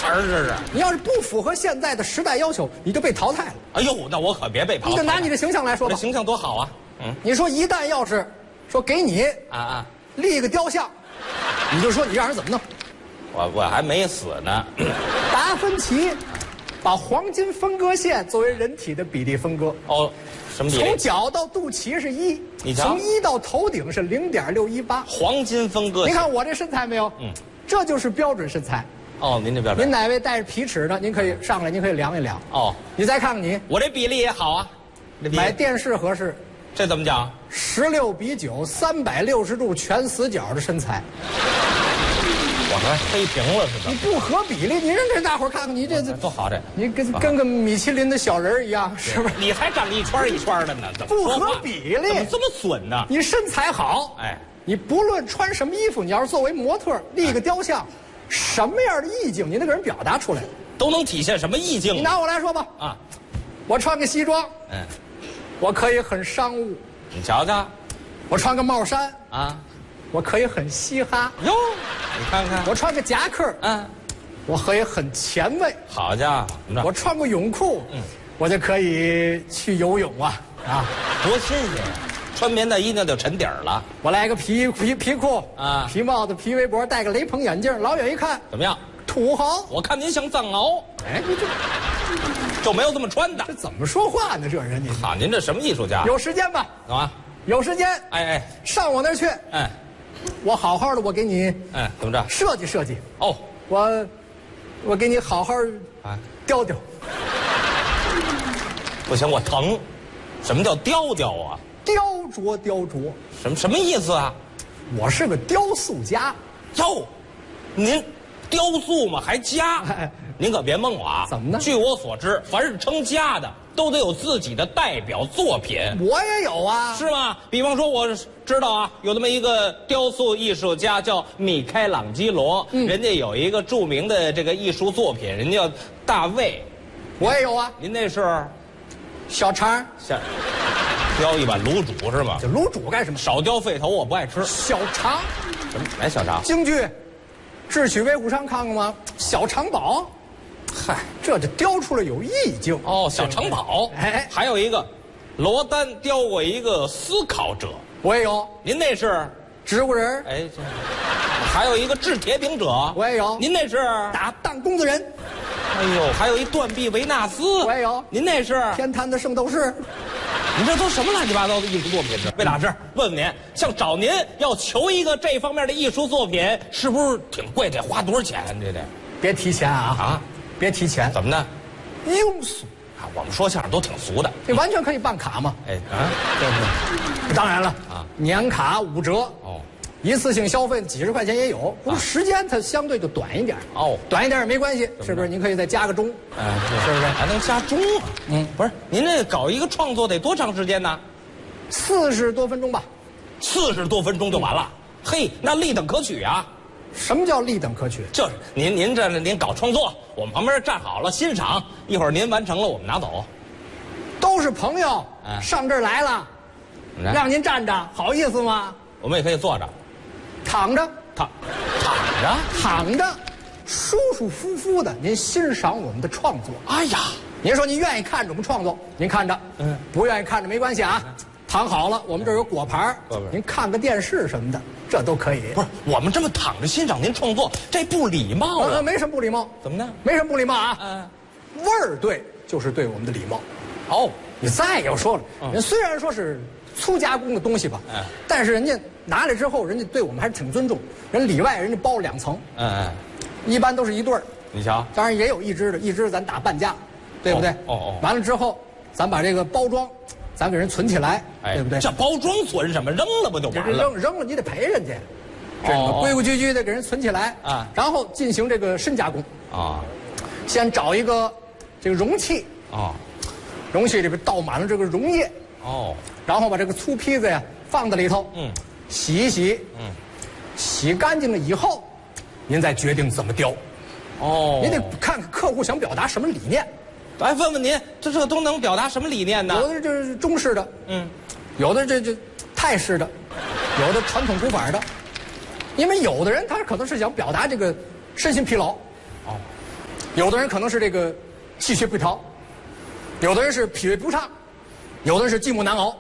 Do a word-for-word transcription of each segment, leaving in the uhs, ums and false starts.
词儿这是？ 你要是不符合现在的时代要求，你就被淘汰了。 哎呦，那我可别被淘汰。 你就拿你的形象来说吧， 这形象多好啊！嗯， 你说一旦要是说给你啊啊， 立个雕像，你就说你让人怎么弄？ 我我还没死呢。 达芬奇把黄金分割线作为人体的比例分割。 哦，什么比例？ 从脚到肚脐是一， 你瞧从一到头顶是零点六一八。 黄金分割线。 您看我这身材没有？ 嗯， 这就是标准身材。 哦，您这标准。 您哪位带着皮尺的？您可以上来，您可以量一量。 哦， 你再看看你， 我这比例也好啊。这比例买电视合适， 这怎么讲？ 十六比九，三百六十度全死角的身材。 我还黑屏了似你的。 不合比例，你让这大伙儿看看你这这多好这。 你跟跟个米其林的小人儿一样，是不是？ 你还长一圈一圈的呢，怎么不说话合比例怎么这么损呢？ 你身材好， 哎， 你不论穿什么衣服，你要是作为模特立个雕像，什么样的意境你得给人表达出来。 都能体现什么意境？ 你拿我来说吧， 啊， 我穿个西装， 嗯， 我可以很商务； 你瞧瞧， 我穿个帽衫， 啊， 我可以很嘻哈； 哟，你看看， 我穿个夹克， 嗯， 我可以很前卫； 好家伙，怎么着？ 我穿个泳裤， 嗯， 我就可以去游泳啊啊！ 多新鲜呀！穿棉大衣那就沉底儿了。 我来个皮皮皮裤啊皮帽子、皮围脖，戴个雷朋眼镜，老远一看怎么样？ 土豪。 我看您像藏獒， 哎，你这就没有这么穿的这。怎么说话呢？这人你好，您这什么艺术家？ 有时间吧？ 啊？ 有时间， 哎哎上我那儿去， 哎我好好的，我给你哎，怎么着？ 设计设计， 哦， 我我给你好好啊， 雕雕。 不行，我疼。什么叫雕雕啊？ 雕琢雕琢， 什么什么意思啊？ 我是个雕塑家。 哟，您雕塑吗？还家？ 哎您可别蒙我啊！ 怎么呢据我所知，凡是成家的都得有自己的代表作品， 我也有啊， 是吗？比方说，我知道啊，有这么一个雕塑艺术家叫米开朗基罗， 嗯人家有一个著名的这个艺术作品，人家叫大卫。 我也有啊。 您那是小肠像雕一碗卤煮是吗？ 就卤煮干什么？ 少雕肺头，我不爱吃。 小肠， 什么？来小肠？ 京剧，智取威虎山看过吗？小肠宝，嗨，这就雕出来有意境。 哦，小城堡。 哎还有一个，罗丹雕过一个思考者。 我也有您那是？ 植物人， 哎，这还有一个制铁饼者。 我也有您那是？ 打弹弓的人， 哎呦，还有一断臂维纳斯。 我也有您那是？ 天坛的圣斗士。 你这都什么乱七八糟的艺术作品呢？魏老师，问问您，像找您要求一个这方面的艺术作品，是不是挺贵？得花多少钱？这得别提钱啊啊！ 别提钱， 怎么呢？ 庸俗， 啊，我们说相声都挺俗的。 你完全可以办卡嘛。 哎啊，对不对？ 当然了啊， 年卡五折， 哦， 一次性消费几十块钱也有，不过时间它相对就短一点。 哦短一点也没关系，是不是？您可以再加个钟， 哎， 是不是？ 还能加钟啊？ 嗯， 不是，您这搞一个创作得多长时间呢？ 四十多分钟吧。 四十多分钟就完了。嘿，那立等可取啊！ 什么叫立等可取？ 就是您您这您搞创作，我们旁边站好了欣赏，一会儿您完成了，我们拿走。 都是朋友， 嗯上这儿来了， 来让您站着，好意思吗？ 我们也可以坐着， 躺着， 躺躺着。 躺着，舒舒服服的，您欣赏我们的创作。 哎呀， 您说您愿意看着我们创作，您看着； 嗯不愿意看着没关系啊。躺好了，我们这儿有果盘儿果盘儿您看个电视什么的，这都可以。 不是，我们这么躺着欣赏您创作，这不礼貌呃， 啊！ 没什么不礼貌， 怎么呢？ 没什么不礼貌啊。 嗯， 味儿对，就是对我们的礼貌。 哦， 你再要说了， 嗯人虽然说是粗加工的东西吧， 嗯但是人家拿来之后，人家对我们还是挺尊重。人里外人家包两层， 嗯嗯， 一般都是一对儿， 你瞧， 当然也有一只的，一只咱打半价，对不对？ 哦哦哦完了之后，咱把这个包装，咱给人存起来， 哎， 对不对？ 这包装存什么？扔了不就这完了？ 扔扔了你得赔人家，这哦个规规矩矩的给人存起来啊然后进行这个深加工。 啊先找一个这个容器， 哦容器里边倒满了这个溶液， 哦， 然后把这个粗坯子呀放在里头， 嗯洗一洗， 嗯， 洗干净了以后，您再决定怎么雕。 哦， 您得看看客户想表达什么理念， 来问问您，这这都能表达什么理念呢？ 有的就是中式的， 嗯， 有的这这泰式的，有的传统古法的，因为有的人他可能是想表达这个身心疲劳， 哦， 有的人可能是这个气血不调，有的人是脾胃不畅，有的人是寂寞难熬。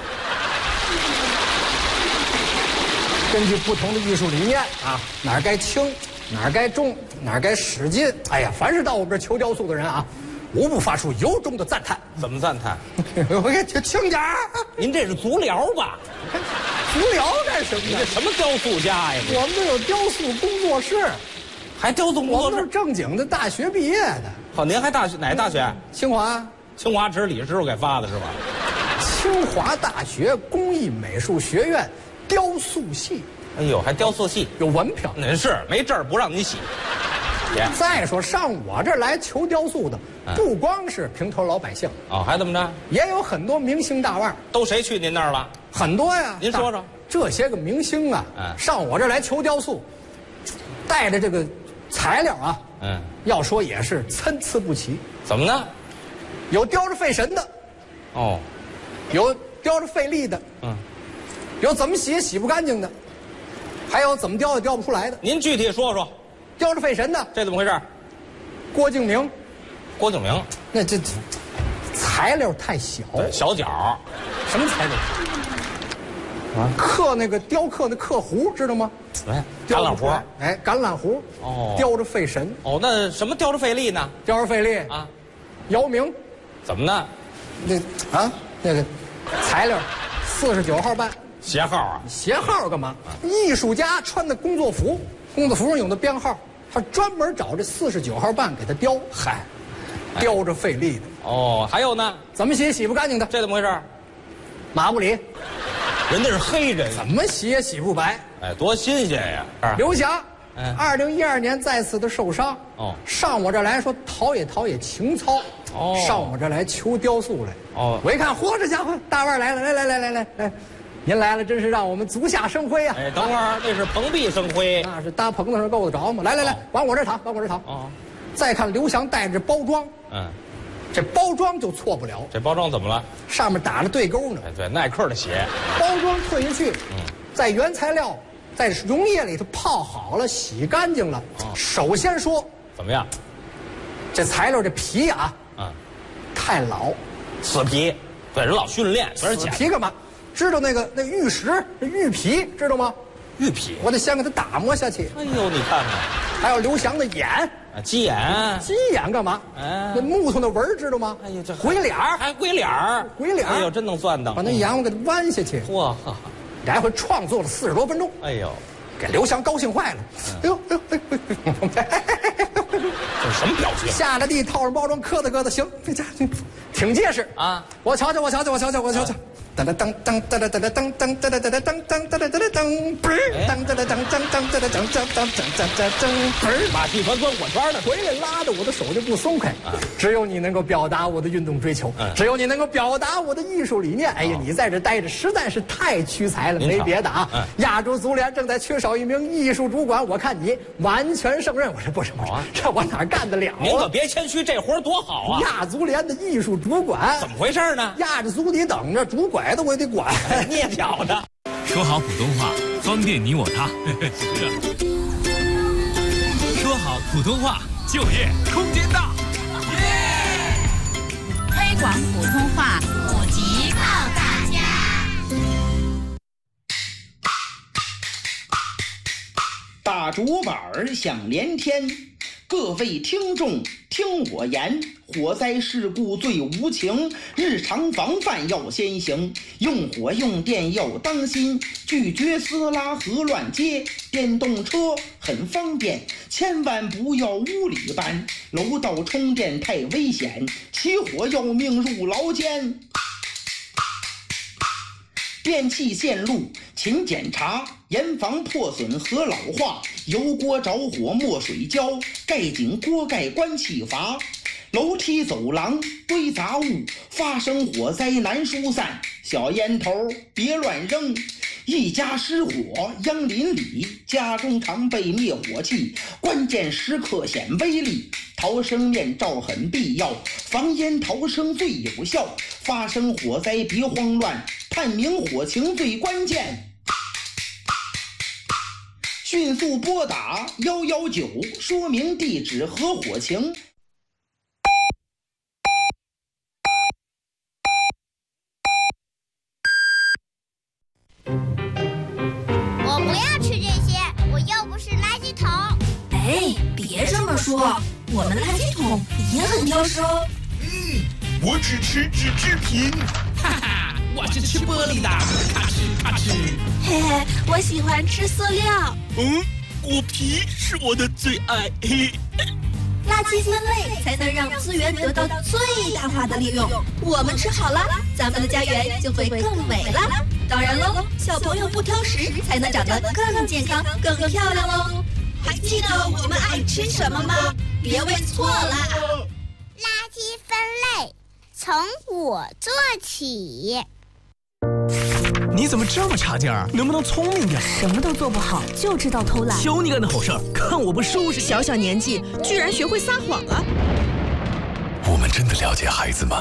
根据不同的艺术理念啊，哪儿该轻，哪儿该重，哪儿该使劲，哎呀，凡是到我们这儿求雕塑的人啊，无不发出由衷的赞叹。 怎么赞叹？ 我给轻点儿。 您这是足疗吧？ 足疗干什么呢？ 你这什么雕塑家呀？ 我们这有雕塑工作室， 还雕塑工我们是作室？ 正经的大学毕业的。 好，您还大学哪大学？ 清华， 清华，这是李师傅给发的是吧？ 清华大学工艺美术学院雕塑系哎呦，还雕塑系， 有文凭。 您是没证儿不让你洗。姐， 再说上我这儿来求雕塑的， 嗯不光是平头老百姓， 哦，还怎么着？ 也有很多明星大腕儿， 都谁去您那儿了？ 很多呀。 您说说， 这些个明星啊， 嗯上我这儿来求雕塑，带着这个材料啊， 嗯， 要说也是参差不齐， 怎么呢？ 有雕着费神的， 哦， 有雕着费力的， 嗯， 有怎么洗也洗不干净的，还有怎么雕也雕不出来的。 您具体说说， 雕着费神的， 这怎么回事？ 郭敬明， 郭敬明， 那这这材料太小， 对，小脚， 什么材料？啊，刻那个雕刻那刻壶知道吗？ 哎，橄雕榄核不出来，哎，橄榄核， 哦雕着费神， 哦，那什么雕着费力呢？ 雕着费力。 啊， 姚明， 怎么呢？ 那啊那个材料，四十九号半， 鞋号啊？ 鞋号干嘛？艺术家穿的工作服，工作服上有那编号，他专门找这四十九号半给他雕，嗨，雕着费力的， 哦，还有呢？ 怎么洗也洗不干净的。 这怎么回事？ 马布里人家是黑人， 怎么洗也洗不白。 哎，多新鲜呀！啊刘翔， 嗯二零一二年再次的受伤， 哦上我这儿来说陶冶陶冶情操， 哦上我这儿来求雕塑来， 哦我一看，嚯，这家伙大腕儿来了，来来来来来来，您来了，真是让我们足下生辉啊！ 哎，等会儿那是蓬荜生辉。 那是搭棚子上够得着吗？来来来哦， 往我这儿躺，往我这儿躺。 哦， 再看刘翔带着包装， 嗯， 这包装就错不了， 这包装怎么了？ 上面打了对勾呢。 哎，对，耐克的鞋。 包装退下去， 嗯在原材料在溶液里头泡好了，洗干净了。 哦首先说， 怎么样？ 这材料这皮啊嗯， 太老， 死皮。对，人老训练，没人死捡。 皮干嘛？知道那个那玉石那玉皮知道吗？ 玉皮。 我得先给它打磨下去。 哎呦，你看看， 还有刘翔的眼， 啊，鸡眼。 鸡眼干嘛？ 哎那木头那纹儿知道吗？ 哎呦，这鬼脸儿， 还鬼脸儿， 鬼脸儿哎呦，真能钻的。 把那眼我给它弯下去， 嚯，哈哈来回创作了四十多分钟， 哎呦， 给刘翔高兴坏了。哎呦，哎呦，哎呦， 这是什么表情？ 下了地，套上包装，磕哒磕哒，行，这家伙挺结实啊！ 我瞧瞧，我瞧瞧，我瞧瞧，我瞧瞧。当当当当当当当当当当当当当当当当当当，嘣儿！当当当当当当当当当当当当当当，嘣儿！ 马戏团钻火圈呢。 回来拉着我的手就不松开。只有你能够表达我的运动追求， 嗯只有你能够表达我的艺术理念。哎呀，你在这待着实在是太屈才了， 您瞧没别的啊嗯。 亚洲足联正在缺少一名艺术主管，我看你完全胜任。我说不是，不是好啊， 这我哪干得了啊？ 您可别谦虚，这活儿多好啊！ 亚足联的艺术主管怎么回事呢？ 压着足底等着，拄拐子我也得管。 你也晓得。 说好普通话，方便你我他。是啊。说好普通话，就业空间大。 推广普通话，普及靠大家。 打竹板儿响连天，各位听众听我言，火灾事故最无情，日常防范要先行，用火用电要当心，拒绝私拉和乱接，电动车很方便，千万不要屋里搬，楼道充电太危险，起火要命入牢监。电器线路勤检查，严防破损和老化，油锅着火没水浇，盖紧锅盖关气阀，楼梯走廊堆杂物，发生火灾难疏散，小烟头别乱扔，一家失火殃邻里，家中常备灭火器，关键时刻显威力，逃生面罩很必要，防烟逃生最有效，发生火灾别慌乱，探明火情最关键，迅速拨打一一九说明地址和火情。 别这么说，我们垃圾桶也很挑食哦。 嗯，我只吃纸制品。 哈哈，我是吃玻璃的，咔哧咔哧。 嘿嘿，我喜欢吃塑料。 嗯，果皮是我的最爱。嘿。 垃圾分类才能让资源得到最大化的利用。我们吃好了，咱们的家园就会更美了。当然喽，小朋友不挑食，才能长得更健康、更漂亮喽。还记得我们爱吃什么吗？别问错了。 垃圾分类从我做起。 你怎么这么差劲儿？能不能聪明点？ 什么都做不好，就知道偷懒。 求你干的好事儿，看我不收拾你！ 小小年纪居然学会撒谎了。 我们真的了解孩子吗？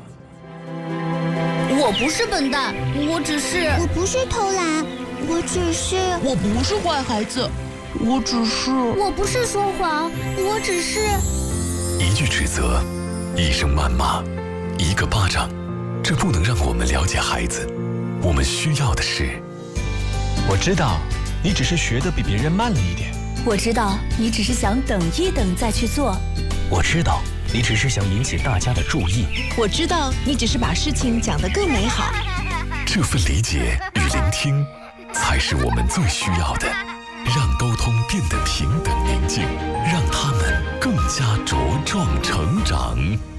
我不是笨蛋，我只是……我不是偷懒，我只是…… 我不是坏孩子，我只是…… 我不是说谎，我只是…… 一句指责，一声谩骂，一个巴掌，这不能让我们了解孩子。我们需要的是， 我知道你只是学得比别人慢了一点。 我知道你只是想等一等再去做。 我知道你只是想引起大家的注意。 我知道你只是把事情讲得更美好。 这份理解与聆听，才是我们最需要的。让沟通变得平等宁静，让他们更加茁壮成长。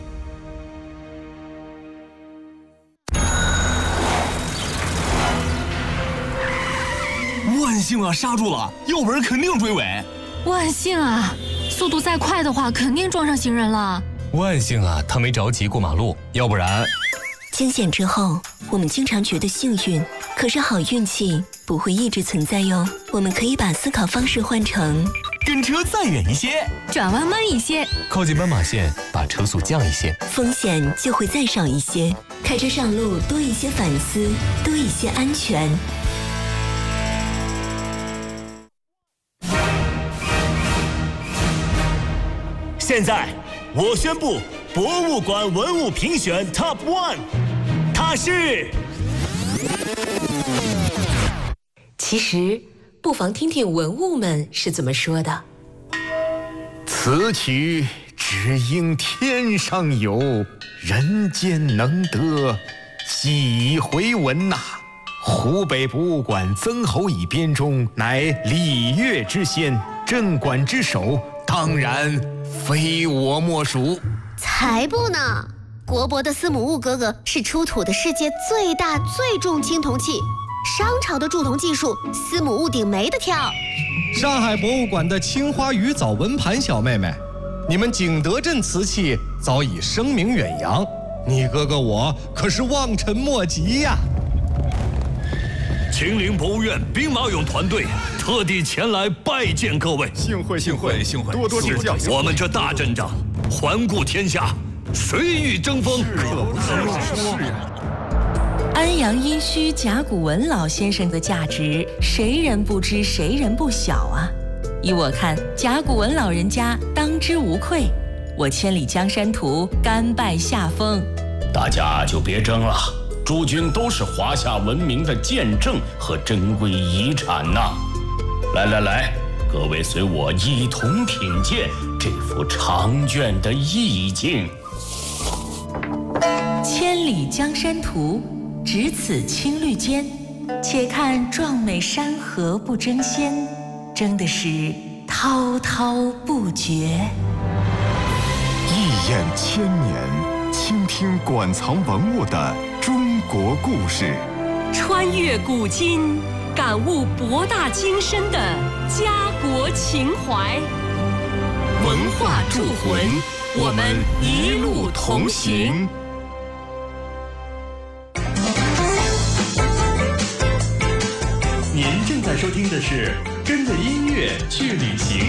万幸啊，刹住了，要不然肯定追尾。 万幸啊，速度再快的话，肯定撞上行人了。 万幸啊，他没着急过马路，要不然…… 惊险之后，我们经常觉得幸运，可是好运气不会一直存在哟。我们可以把思考方式换成： 跟车再远一些， 转弯慢一些， 靠近斑马线，把车速降一些， 风险就会再少一些。开车上路多一些反思，多一些安全。 现在，我宣布博物馆文物评选 Top One， 它是…… 其实，不妨听听文物们是怎么说的。 此曲只应天上有，人间能得，几回闻呐！湖北博物馆曾侯乙编钟，乃礼乐之先，镇馆之首，当然非我莫属。 才不呢！国博的司母戊哥哥是出土的世界最大最重青铜器，商朝的铸铜技术，司母戊鼎没得挑。 上海博物馆的青花鱼藻纹盘小妹妹，你们景德镇瓷器早已声名远扬，你哥哥我可是望尘莫及呀！ 秦陵博物院兵马俑团队特地前来拜见各位， 幸会幸会幸会，多多指教。 我们这大阵仗，环顾天下，谁与争锋？ 可不是呀。 安阳殷墟甲骨文老先生的价值，谁人不知，谁人不晓啊！依我看，甲骨文老人家当之无愧。我千里江山图，甘拜下风。 大家就别争了。诸君都是华夏文明的见证和珍贵遗产呐！来来来，各位随我一同品鉴这幅长卷的意境。 千里江山图，只此青绿间，且看壮美山河不争先，争的是滔滔不绝。 一眼千年，倾听馆藏文物的中国故事， 穿越古今，感悟博大精深的家国情怀。文化铸魂，我们一路同行。 您正在收听的是《跟着音乐去旅行》。